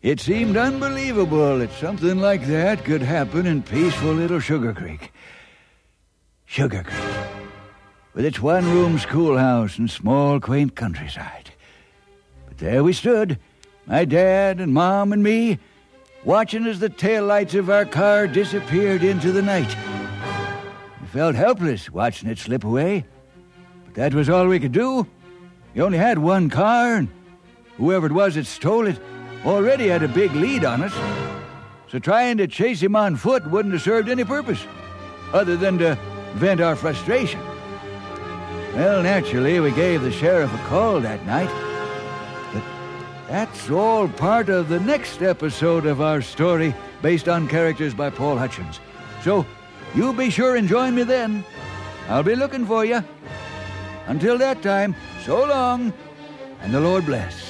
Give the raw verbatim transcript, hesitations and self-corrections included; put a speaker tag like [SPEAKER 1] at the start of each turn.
[SPEAKER 1] It seemed unbelievable that something like that could happen in peaceful little Sugar Creek. Sugar Creek, with its one-room schoolhouse and small, quaint countryside. But there we stood, my dad and Mom and me, watching as the taillights of our car disappeared into the night. We felt helpless watching it slip away, but that was all we could do. You only had one car, and whoever it was that stole it already had a big lead on us. So trying to chase him on foot wouldn't have served any purpose, other than to vent our frustration. Well, naturally, we gave the sheriff a call that night. But that's all part of the next episode of our story, based on characters by Paul Hutchins. So you be sure and join me then. I'll be looking for you. Until that time, so long, and the Lord bless.